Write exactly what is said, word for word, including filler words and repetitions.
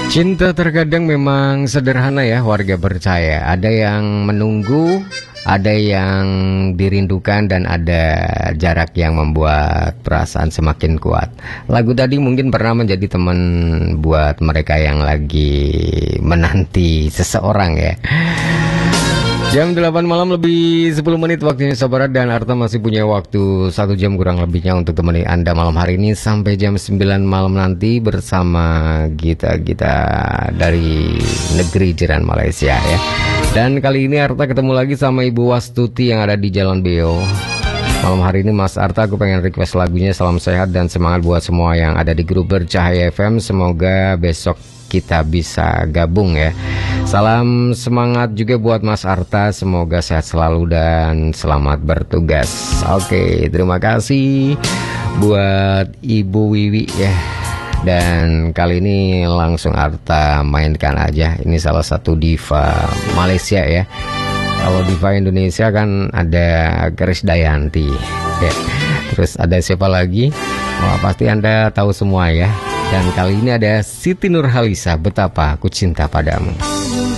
Cinta terkadang memang sederhana ya, warga percaya. Ada yang menunggu, ada yang dirindukan, dan ada jarak yang membuat perasaan semakin kuat. Lagu tadi mungkin pernah menjadi teman buat mereka yang lagi menanti seseorang ya. Jam delapan malam lebih sepuluh menit waktu Indonesia Barat, dan Arta masih punya waktu satu jam kurang lebihnya untuk temani Anda malam hari ini sampai jam sembilan malam nanti bersama Gita-Gita dari negeri jiran Malaysia ya. Dan kali ini Arta ketemu lagi sama Ibu Wastuti yang ada di Jalan Beo. Malam hari ini Mas Arta, aku pengen request lagunya Salam Sehat dan Semangat buat semua yang ada di grup Bercahaya F M. Semoga besok kita bisa gabung ya. Salam semangat juga buat Mas Arta, semoga sehat selalu dan selamat bertugas. Oke, terima kasih buat Ibu Wiwi ya. Dan kali ini langsung Arta mainkan aja. Ini salah satu diva Malaysia ya. Kalau diva Indonesia kan ada Krisdayanti ya. Terus ada siapa lagi? Wah, pasti Anda tahu semua ya. Dan kali ini ada Siti Nurhaliza, Betapa Aku Cinta Padamu.